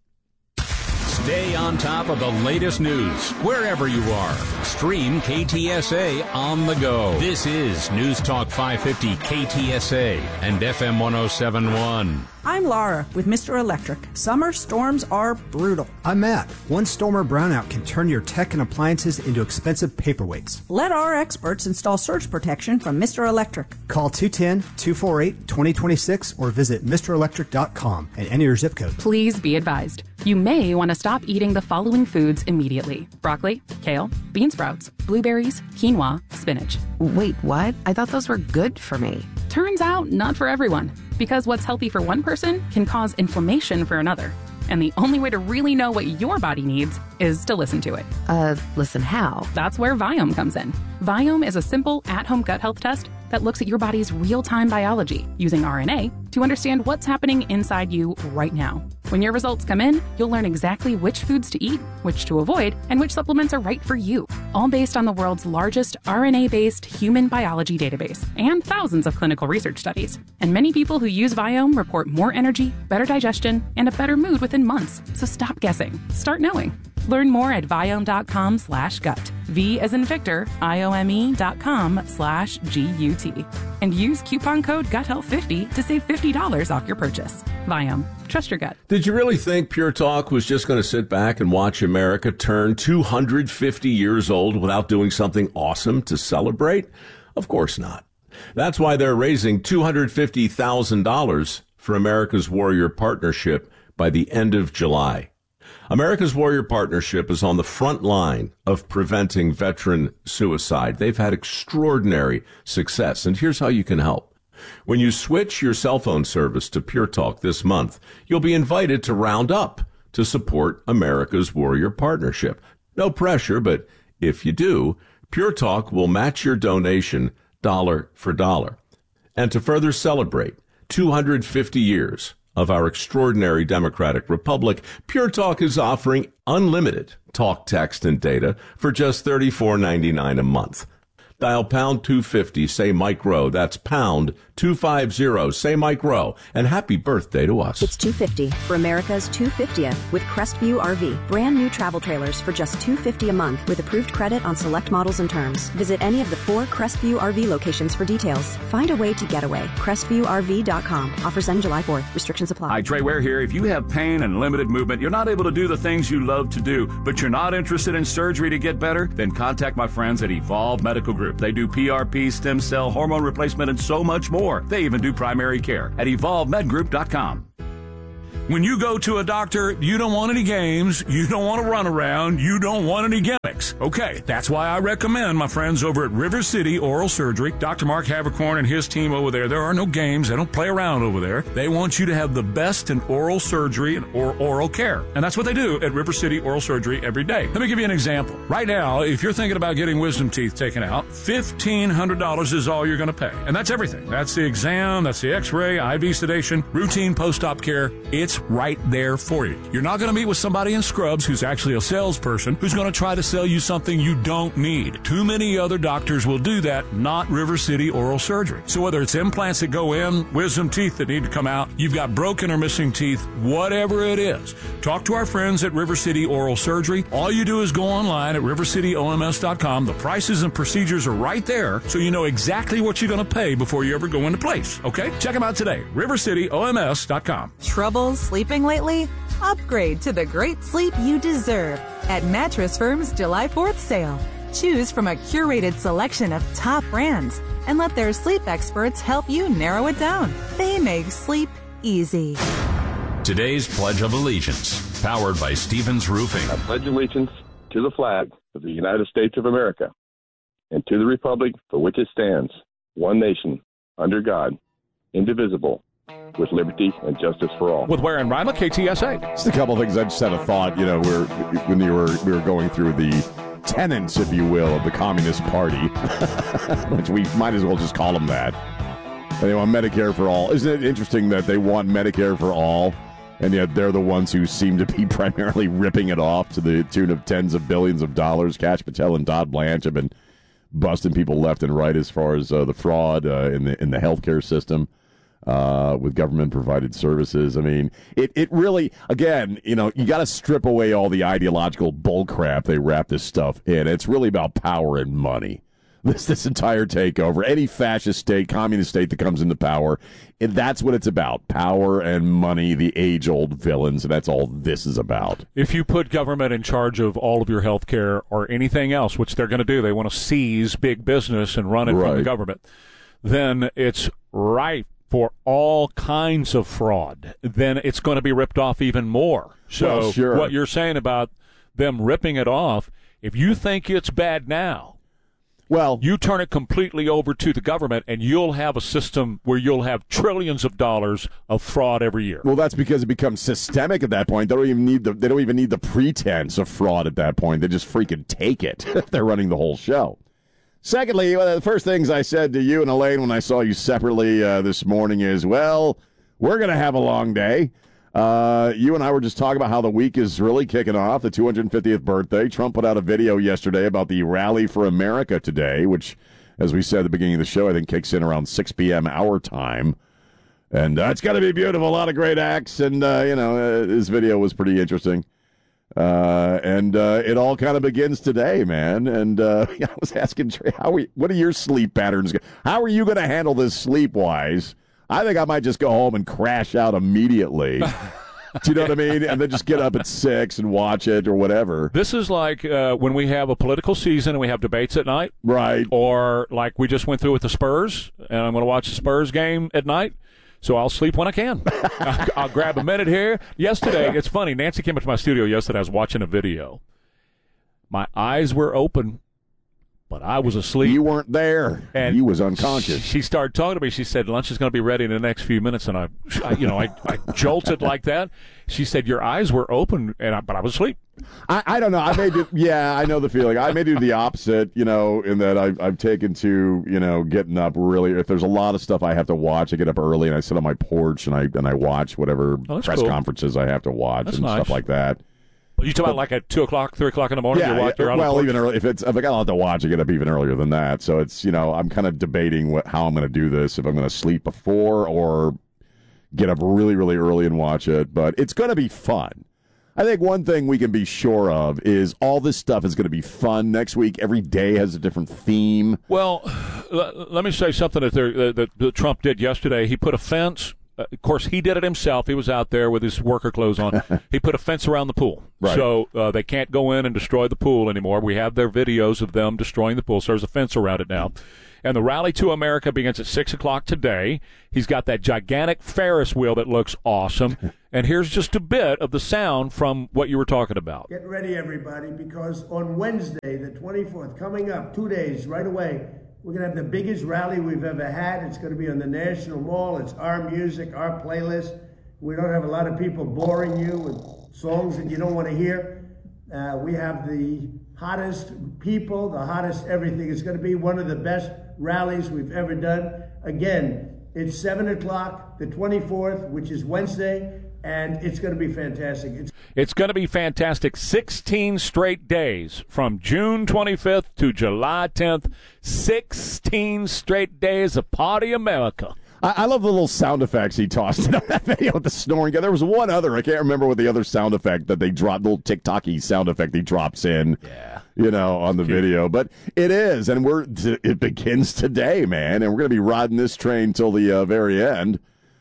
Stay on top of the latest news wherever you are. Stream KTSA on the go. This is News Talk 550 KTSA and FM 107.1. I'm Laura with Mr. Electric. Summer storms are brutal. I'm Matt. One storm or brownout can turn your tech and appliances into expensive paperweights. Let our experts install surge protection from Mr. Electric. Call 210-248-2026 or visit MrElectric.com and enter your zip code. Please be advised. You may want to stop eating the following foods immediately: broccoli, kale, bean sprouts, blueberries, quinoa, spinach. Wait, what? I thought those were good for me. Turns out, not for everyone. Because what's healthy for one person can cause inflammation for another. And the only way to really know what your body needs is to listen to it. Listen how? That's where Viome comes in. Viome is a simple at-home gut health test that looks at your body's real-time biology using RNA to understand what's happening inside you right now. When your results come in, you'll learn exactly which foods to eat, which to avoid, and which supplements are right for you, all based on the world's largest RNA-based human biology database and thousands of clinical research studies. And many people who use Viome report more energy, better digestion, and a better mood within months. So stop guessing. Start knowing. Learn more at Viome.com/gut. V as in Victor, IOME.com/GUT. And use coupon code GUTHEALTH50 to save $50 off your purchase. Viome. Trust your gut. Did you really think Pure Talk was just going to sit back and watch America turn 250 years old without doing something awesome to celebrate? Of course not. That's why they're raising $250,000 for America's Warrior Partnership by the end of July. America's Warrior Partnership is on the front line of preventing veteran suicide. They've had extraordinary success, and here's how you can help. When you switch your cell phone service to Pure Talk this month, you'll be invited to round up to support America's Warrior Partnership. No pressure, but if you do, Pure Talk will match your donation dollar for dollar. And to further celebrate 250 years of our extraordinary democratic republic, Pure Talk is offering unlimited talk, text, and data for just $34.99 a month. Dial pound 250, say Mike Rowe. That's pound 250, say Mike Rowe. And happy birthday to us. It's 250 for America's 250th with Crestview RV. Brand new travel trailers for just $250 a month with approved credit on select models and terms. Visit any of the 4 Crestview RV locations for details. Find a way to get away. CrestviewRV.com. Offers end July 4th. Restrictions apply. Hi, Trey Ware here. If you have pain and limited movement, you're not able to do the things you love to do, but you're not interested in surgery to get better, then contact my friends at Evolve Medical Group. They do PRP, stem cell, hormone replacement, and so much more. They even do primary care at EvolveMedGroup.com. When you go to a doctor, you don't want any games, you don't want to run around, you don't want any gimmicks. Okay, that's why I recommend my friends over at River City Oral Surgery. Dr. Mark Havercorn and his team over there, there are no games, they don't play around over there. They want you to have the best in oral surgery or oral care. And that's what they do at River City Oral Surgery every day. Let me give you an example. Right now, if you're thinking about getting wisdom teeth taken out, $1,500 is all you're going to pay. And that's everything. That's the exam, that's the x-ray, IV sedation, routine post-op care. It's right there for you. You're not going to meet with somebody in scrubs who's actually a salesperson who's going to try to sell you something you don't need. Too many other doctors will do that, not River City Oral Surgery. So whether it's implants that go in, wisdom teeth that need to come out, you've got broken or missing teeth, whatever it is, talk to our friends at River City Oral Surgery. All you do is go online at rivercityoms.com. The prices and procedures are right there, so you know exactly what you're going to pay before you ever go into place. Okay? Check them out today. rivercityoms.com. Troubles sleeping lately? Upgrade to the great sleep you deserve at Mattress Firm's July 4th sale. Choose from a curated selection of top brands and let their sleep experts help you narrow it down. They make sleep easy. Today's Pledge of Allegiance, powered by Stevens Roofing. I pledge allegiance to the flag of the United States of America and to the republic for which it stands, one nation, under God, indivisible, with liberty and justice for all. With Ware and Rima, KTSA. Just a couple of things. I just had a thought. You know, when we were going through the tenets, if you will, of the Communist Party, which we might as well just call them that. And they want Medicare for all. Isn't it interesting that they want Medicare for all, and yet they're the ones who seem to be primarily ripping it off to the tune of tens of billions of dollars? Kash Patel and Todd Blanche have been busting people left and right as far as the fraud in the healthcare system. With government-provided services. I mean, it really, again, you know, you got to strip away all the ideological bullcrap they wrap this stuff in. It's really about power and money. This entire takeover, any fascist state, communist state that comes into power, that's what it's about. Power and money, the age-old villains, and that's all this is about. If you put government in charge of all of your health care or anything else, which they're going to do, they want to seize big business and run it from the government, then it's ripe for all kinds of fraud. Then it's going to be ripped off even more. So what you're saying about them ripping it off, if you think it's bad now, well, you turn it completely over to the government, and you'll have a system where you'll have trillions of dollars of fraud every year. Well, that's because it becomes systemic at that point. They don't even need the pretense of fraud at that point. They just freaking take it. They're running the whole show. Secondly, one of the first things I said to you and Elaine when I saw you separately this morning is, well, we're going to have a long day. You and I were just talking about how the week is really kicking off, the 250th birthday. Trump put out a video yesterday about the Rally for America today, which, as we said at the beginning of the show, I think kicks in around 6 p.m. our time. And it's going to be beautiful, a lot of great acts, and, his video was pretty interesting. And it all kind of begins today, man. And I was asking Trey, what are your sleep patterns? How are you going to handle this sleep-wise? I think I might just go home and crash out immediately. Do you know what I mean? And then just get up at 6 and watch it or whatever. This is like when we have a political season and we have debates at night. Right. Or like we just went through with the Spurs, and I'm going to watch the Spurs game at night. So I'll sleep when I can. I'll grab a minute here. Yesterday, it's funny. Nancy came up to my studio yesterday. I was watching a video. My eyes were open, but I was asleep. You weren't there. And you was unconscious. She started talking to me. She said, lunch is going to be ready in the next few minutes. And I jolted like that. She said, your eyes were open, but I was asleep. I don't know. I may do. Yeah, I know the feeling. I may do the opposite. In that I've taken to getting up really. If there's a lot of stuff I have to watch, I get up early and I sit on my porch and I watch whatever press conferences I have to watch stuff like that. You talk about like at 2 o'clock, 3 o'clock in the morning? Yeah, even early. If I got a lot to watch, I get up even earlier than that. So it's I'm kind of debating how I'm going to do this. If I'm going to sleep before or get up really, really early and watch it. But it's going to be fun. I think one thing we can be sure of is all this stuff is going to be fun next week. Every day has a different theme. Well, let me say something that Trump did yesterday. He put a fence. Of course, he did it himself. He was out there with his worker clothes on. He put a fence around the pool. Right. So they can't go in and destroy the pool anymore. We have their videos of them destroying the pool, so there's a fence around it now. And the Rally to America begins at 6 o'clock today. He's got that gigantic Ferris wheel that looks awesome. And here's just a bit of the sound from what you were talking about. Get ready, everybody, because on Wednesday, the 24th, coming up 2 days right away, we're going to have the biggest rally we've ever had. It's going to be on the National Mall. It's our music, our playlist. We don't have a lot of people boring you with songs that you don't want to hear. We have the hottest people, the hottest everything. It's going to be one of the best rallies we've ever done. Again, it's 7 o'clock, the 24th, which is Wednesday, and it's going to be fantastic. It's going to be fantastic. 16 straight days from June 25th to July 10th. 16 straight days of Party America. I love the little sound effects he tossed in on that video with the snoring. There was one other. I can't remember what the other sound effect that they dropped, the little TikTok-y sound effect he drops in, on the video. But it is, and it begins today, man, and we're going to be riding this train till the very end.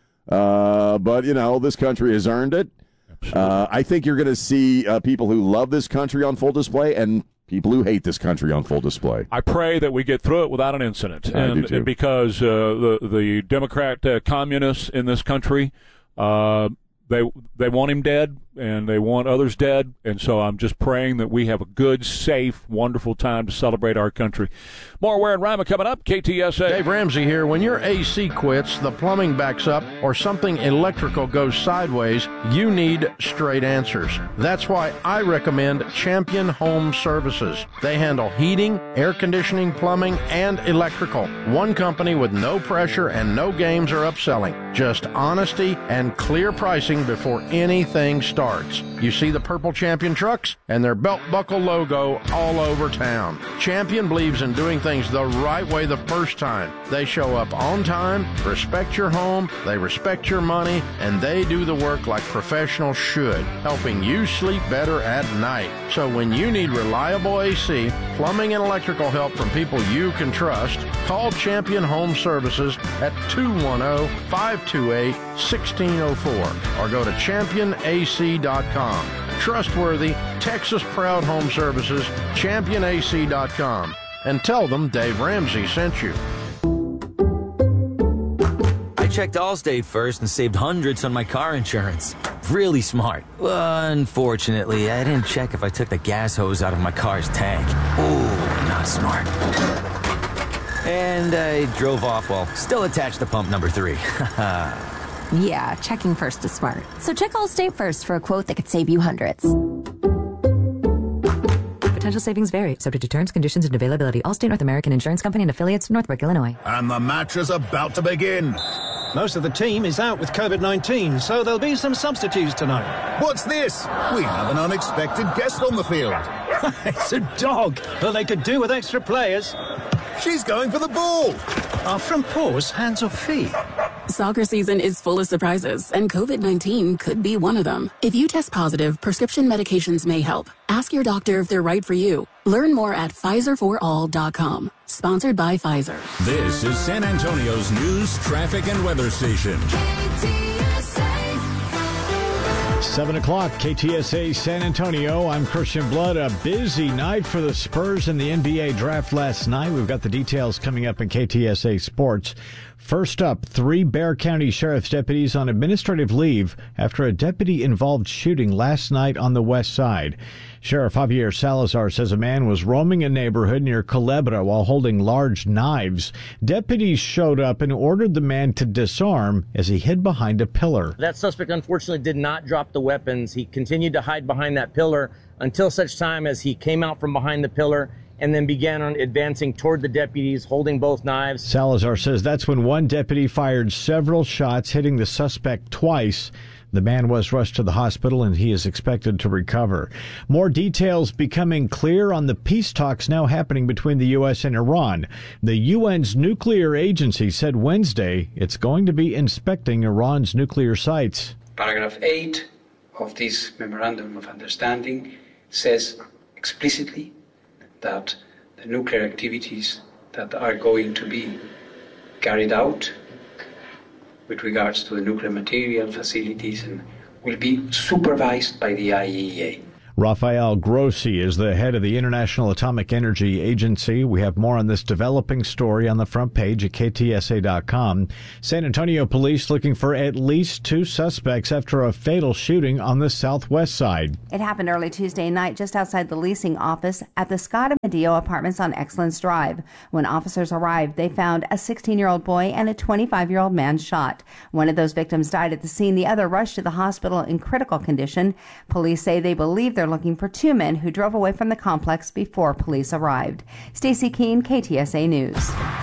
But, this country has earned it. I think you're going to see people who love this country on full display and people who hate this country on full display. I pray that we get through it without an incident. I do too. Because the Democrat communists in this country, they want him dead, and they want others dead, and so I'm just praying that we have a good, safe, wonderful time to celebrate our country. More Ware and Rima coming up, KTSA. Dave Ramsey here. When your AC quits, the plumbing backs up, or something electrical goes sideways, you need straight answers. That's why I recommend Champion Home Services. They handle heating, air conditioning, plumbing, and electrical. One company with no pressure and no games or upselling. Just honesty and clear pricing before anything starts. You see the purple Champion trucks and their belt buckle logo all over town. Champion believes in doing things the right way the first time. They show up on time, respect your home, they respect your money, and they do the work like professionals should, helping you sleep better at night. So when you need reliable AC, plumbing, and electrical help from people you can trust, call Champion Home Services at 210-528-1604 or go to championac.com. Trustworthy, Texas-proud home services, championac.com. And tell them Dave Ramsey sent you. I checked Allstate first and saved hundreds on my car insurance. Really smart. Unfortunately, I didn't check if I took the gas hose out of my car's tank. Ooh, not smart. And I drove off while still attached to pump number 3. Yeah, checking first is smart. So check Allstate first for a quote that could save you hundreds. Potential savings vary, subject to terms, conditions, and availability. Allstate North American Insurance Company and affiliates, Northbrook, Illinois. And the match is about to begin. Most of the team is out with COVID-19, so there'll be some substitutes tonight. What's this? We have an unexpected guest on the field. It's a dog. Well, they could do with extra players. She's going for the ball. Are front paws hands or feet? Soccer season is full of surprises, and COVID-19 could be one of them. If you test positive, prescription medications may help. Ask your doctor if they're right for you. Learn more at PfizerForAll.com. Sponsored by Pfizer. This is San Antonio's news, traffic, and weather station. 7 o'clock, KTSA San Antonio. I'm Christian Blood. A busy night for the Spurs in the NBA draft last night. We've got the details coming up in KTSA Sports. First up, 3 Bexar County Sheriff's deputies on administrative leave after a deputy-involved shooting last night on the west side. Sheriff Javier Salazar says a man was roaming a neighborhood near Culebra while holding large knives. Deputies showed up and ordered the man to disarm as he hid behind a pillar. That suspect unfortunately did not drop the weapons. He continued to hide behind that pillar until such time as he came out from behind the pillar and then began on advancing toward the deputies, holding both knives. Salazar says that's when one deputy fired several shots, hitting the suspect twice. The man was rushed to the hospital, and he is expected to recover. More details becoming clear on the peace talks now happening between the U.S. and Iran. The UN's nuclear agency said Wednesday it's going to be inspecting Iran's nuclear sites. Paragraph 8 of this Memorandum of Understanding says explicitly that the nuclear activities that are going to be carried out with regards to the nuclear material facilities and will be supervised by the IAEA. Rafael Grossi is the head of the International Atomic Energy Agency. We have more on this developing story on the front page at ktsa.com. San Antonio police looking for at least 2 suspects after a fatal shooting on the southwest side. It happened early Tuesday night just outside the leasing office at the Scott Amadeo Apartments on Excellence Drive. When officers arrived, they found a 16-year-old boy and a 25-year-old man shot. One of those victims died at the scene. The other rushed to the hospital in critical condition. Police say they believe they're looking for 2 men who drove away from the complex before police arrived. Stacey Keene, KTSA News.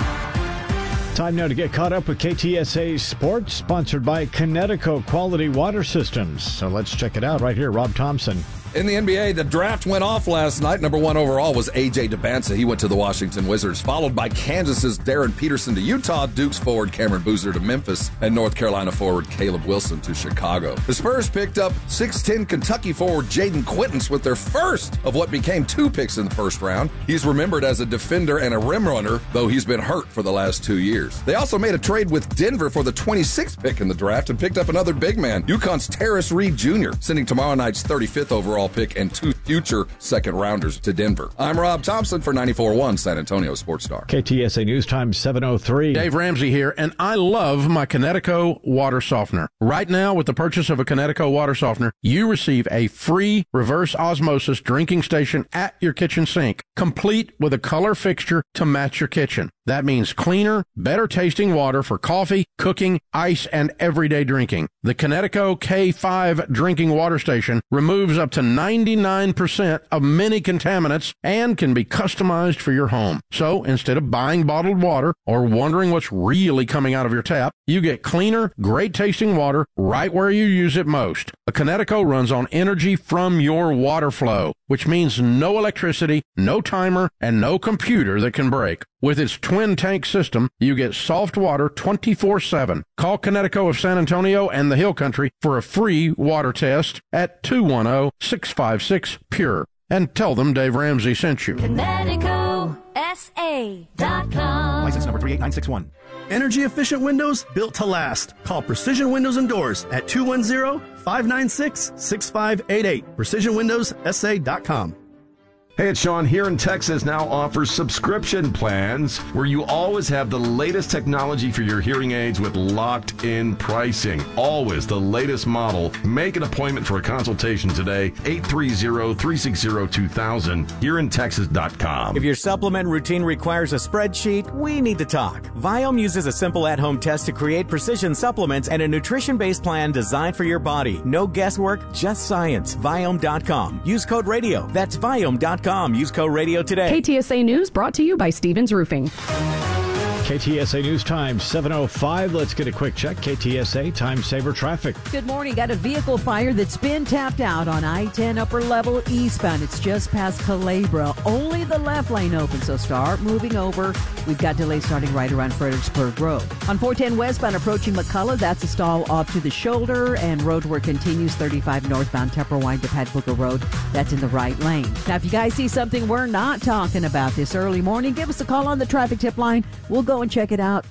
Time now to get caught up with KTSA Sports, sponsored by Connecticut Quality Water Systems. So let's check it out right here. Rob Thompson. In the NBA, the draft went off last night. Number 1 overall was A.J. Debance. He went to the Washington Wizards, followed by Kansas's Darren Peterson to Utah, Duke's forward Cameron Boozer to Memphis, and North Carolina forward Caleb Wilson to Chicago. The Spurs picked up 6'10" Kentucky forward Jaden Quintance with their first of what became 2 picks in the first round. He's remembered as a defender and a rim runner, though he's been hurt for the last 2 years. They also made a trade with Denver for the 26th pick in the draft and picked up another big man, UConn's Terrace Reed Jr., sending tomorrow night's 35th overall pick and 2 future second-rounders to Denver. I'm Rob Thompson for 94.1 San Antonio Sports Star. KTSA News Time 7:03. Dave Ramsey here, and I love my Connecticut water softener. Right now, with the purchase of a Connecticut water softener, you receive a free reverse osmosis drinking station at your kitchen sink, complete with a color fixture to match your kitchen. That means cleaner, better tasting water for coffee, cooking, ice, and everyday drinking. The Connecticut K5 drinking water station removes up to 99% of many contaminants and can be customized for your home. So instead of buying bottled water or wondering what's really coming out of your tap, you get cleaner, great tasting water right where you use it most. A Connecticut runs on energy from your water flow, which means no electricity, no timer, and no computer that can break. With its twin tank system, you get soft water 24/7. Call Connecticut of San Antonio and the Hill Country for a free water test at 210-656-PURE. And tell them Dave Ramsey sent you. ConnecticutSA.com. License number 38961. Energy efficient windows built to last. Call Precision Windows and Doors at 210-596-6588. PrecisionWindowsSA.com. Hey, it's Sean. Here in Texas now offers subscription plans where you always have the latest technology for your hearing aids with locked-in pricing. Always the latest model. Make an appointment for a consultation today, 830-360-2000, hereinTexas.com. If your supplement routine requires a spreadsheet, we need to talk. Viome uses a simple at-home test to create precision supplements and a nutrition-based plan designed for your body. No guesswork, just science. Viome.com. Use code RADIO. That's Viome.com. Use code RADIO today. KTSA News brought to you by Stevens Roofing. KTSA News Time 7:05. Let's get a quick check. KTSA Time Saver Traffic. Good morning. Got a vehicle fire that's been tapped out on I-10 upper level eastbound. It's just past Culebra. Only the left lane open, so start moving over. We've got delays starting right around Fredericksburg Road. On 410 westbound approaching McCullough, that's a stall off to the shoulder, and road work continues 35 northbound Tupperwine to Pat Booker Road. That's in the right lane. Now, if you guys see something we're not talking about this early morning, give us a call on the traffic tip line. We'll go and check it out,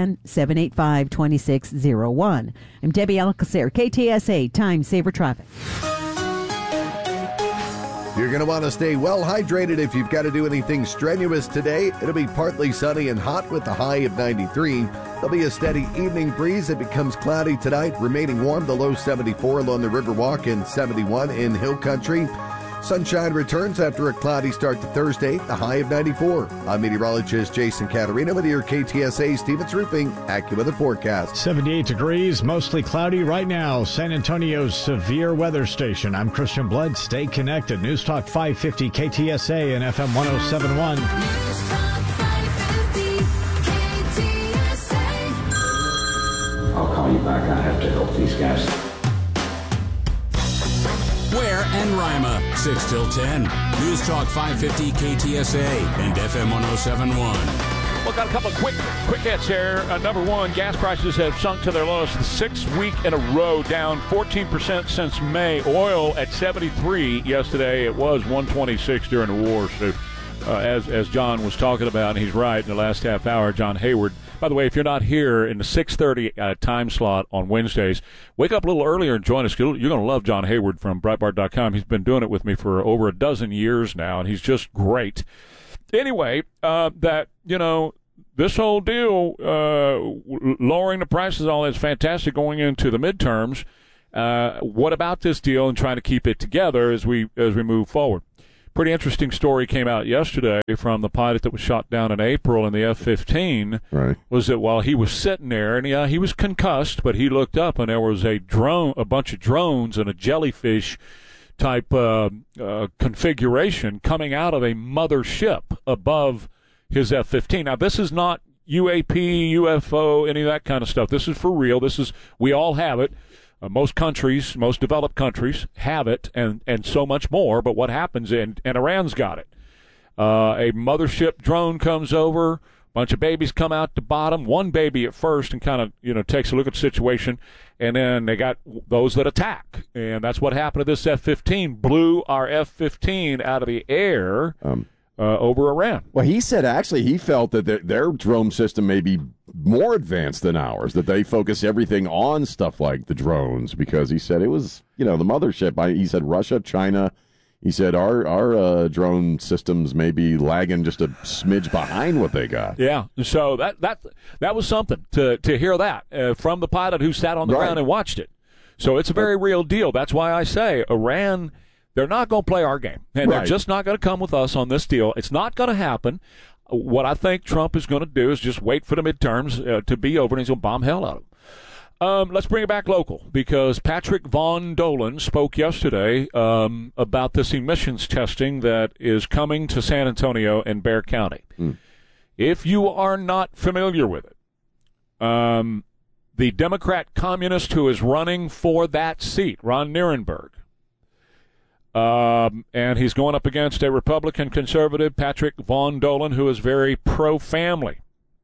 210-785-2601. I'm Debbie Alcacer, KTSA Time Saver Traffic. You're going to want to stay well hydrated if you've got to do anything strenuous today. It'll be partly sunny and hot with a high of 93. There'll be a steady evening breeze. It becomes cloudy tonight, remaining warm, the low 74 along the Riverwalk and 71 in Hill Country. Sunshine returns after a cloudy start to Thursday, the high of 94. I'm meteorologist Jason Caterina with your KTSA Stevens Roofing AccuWeather forecast. 78 degrees, mostly cloudy right now. San Antonio's severe weather station. I'm Christian Blood. Stay connected. News Talk 550 KTSA and FM 1071. I'll call you back. I have to help these guys. Ware and Rima, 6 till 10. News Talk 550 KTSA and FM 1071. Well, got a couple of quick hits here. Number one, gas prices have sunk to their lowest the 6th week in a row, down 14% since May. Oil at 73 yesterday. It was 126 during the war. So, as John was talking about, and he's right, in the last half hour, John Hayward. By the way, if you're not here in the 6:30 time slot on Wednesdays, wake up a little earlier and join us. You're going to love John Hayward from Breitbart.com. He's been doing it with me for over a dozen years now, and he's just great. Anyway, this whole deal, lowering the prices, all that's fantastic going into the midterms. What about this deal and trying to keep it together as we move forward? Pretty interesting story came out yesterday from the pilot that was shot down in April in the F-15. Right. Was that while he was sitting there, and he was concussed, but he looked up and there was a bunch of drones and a jellyfish type configuration coming out of a mothership above his F-15. Now, this is not UAP, UFO, any of that kind of stuff. This is for real. We all have it. Most countries, most developed countries have it, and so much more. But what happens, and Iran's got it. A mothership drone comes over, a bunch of babies come out the bottom. One baby at first and kind of, takes a look at the situation, and then they got those that attack. And that's what happened to this F-15. Blew our F-15 out of the air over Iran. Well, he said actually he felt that their drone system may be more advanced than ours, that they focus everything on stuff like the drones, because he said it was, the mothership. He said Russia, China. He said our drone systems may be lagging just a smidge behind what they got. Yeah, so that was something to hear that from the pilot who sat on the ground and watched it. So it's a very real deal. That's why I say Iran, they're not going to play our game, and they're just not going to come with us on this deal. It's not going to happen. What I think Trump is going to do is just wait for the midterms to be over, and he's going to bomb hell out of them. Let's bring it back local, because Patrick Von Dolan spoke yesterday about this emissions testing that is coming to San Antonio and Bexar County. If you are not familiar with it, the Democrat communist who is running for that seat, Ron Nirenberg, and he's going up against a Republican conservative, Patrick Von Dolan, who is very pro-family.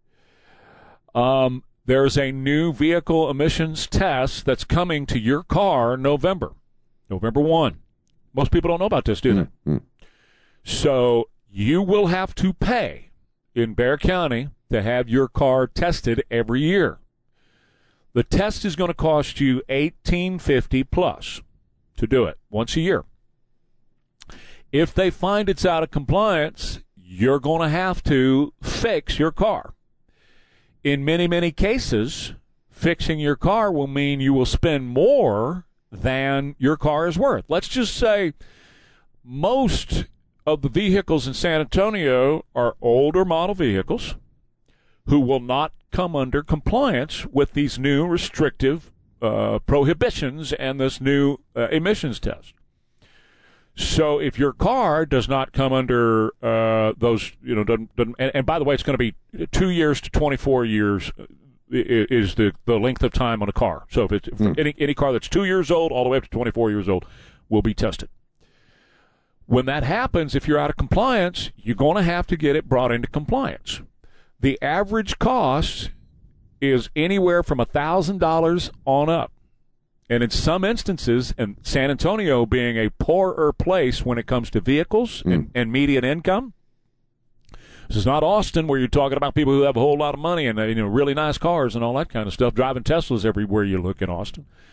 There's a new vehicle emissions test that's coming to your car November 1. Most people don't know about this, do they? So you will have to pay in Bexar County to have your car tested every year. The test is going to cost you $1,850 plus to do it once a year. If they find it's out of compliance, you're going to have to fix your car. In many, many cases, fixing your car will mean you will spend more than your car is worth. Let's just say most of the vehicles in San Antonio are older model vehicles who will not come under compliance with these new restrictive prohibitions and this new emissions test. So if your car does not come under those, and by the way, it's going to be 2 years to 24 years is the length of time on a car. So if it's any car that's 2 years old all the way up to 24 years old will be tested. When that happens, if you're out of compliance, you're going to have to get it brought into compliance. The average cost is anywhere from $1,000 on up. And in some instances, and San Antonio being a poorer place when it comes to vehicles and median income, this is not Austin where you're talking about people who have a whole lot of money and really nice cars and all that kind of stuff, driving Teslas everywhere you look in Austin.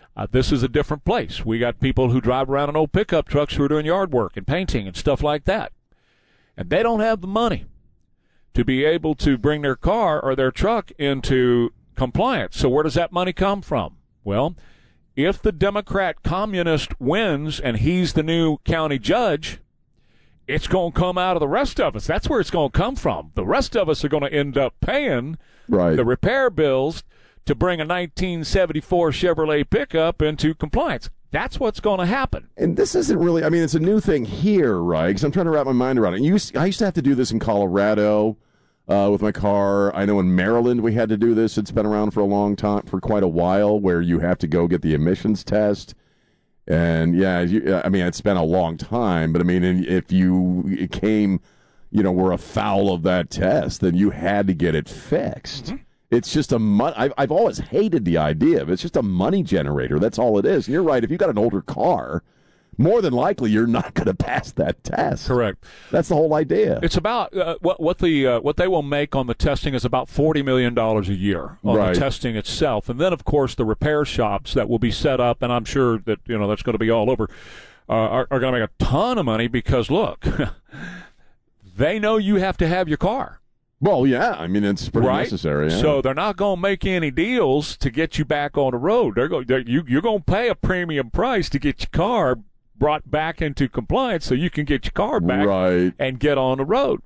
This is a different place. We got people who drive around in old pickup trucks who are doing yard work and painting and stuff like that. And they don't have the money to be able to bring their car or their truck into compliance. So where does that money come from? Well, if the Democrat communist wins and he's the new county judge, it's going to come out of the rest of us. That's where it's going to come from. The rest of us are going to end up paying the repair bills to bring a 1974 Chevrolet pickup into compliance. That's what's going to happen. And this isn't really, I mean, it's a new thing here, right? Because I'm trying to wrap my mind around it. I used to have to do this in Colorado with my car. I know in Maryland we had to do this. It's been around for a long time, for quite a while, where you have to go get the emissions test. And, I mean, it's been a long time. But, I mean, if you were afoul of that test, then you had to get it fixed. Mm-hmm. It's just I've always hated the idea of it. It's just a money generator. That's all it is. And you're right. If you've got an older car, more than likely you're not going to pass that test. Correct. That's the whole idea. It's about what they will make on the testing is about $40 million a year on the testing itself, and then of course the repair shops that will be set up, and I'm sure that that's going to be all over, are going to make a ton of money because look, they know you have to have your car. Well, yeah, I mean, it's pretty necessary. Yeah. So they're not going to make any deals to get you back on the road. You're going to pay a premium price to get your car brought back into compliance so you can get your car back and get on the road.